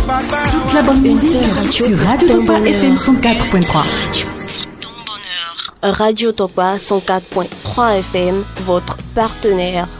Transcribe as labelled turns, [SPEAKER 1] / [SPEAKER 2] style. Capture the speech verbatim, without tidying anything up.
[SPEAKER 1] Toute la bonne musique sur Radio Tokwa F M cent quatre point trois.
[SPEAKER 2] Radio Tokwa cent quatre point trois F M, votre partenaire